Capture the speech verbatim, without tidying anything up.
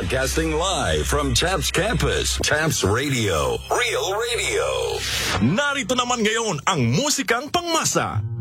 Broadcasting live from Taps Campus, Taps Radio, Real Radio. Narito naman ngayon ang musikang pangmasa.